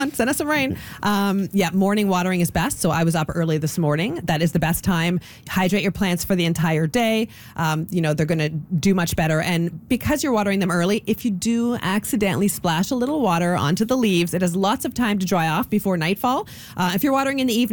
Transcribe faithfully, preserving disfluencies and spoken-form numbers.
Send us some rain. Um, yeah, morning watering is best. So I was up early this morning. That is the best time. Hydrate your plants for the entire day. Um, you know, they're going to do much better. And because you're watering them early, if you do accidentally splash a little water onto the leaves, it has lots of time to dry off before nightfall. Uh, if you're watering in the evening,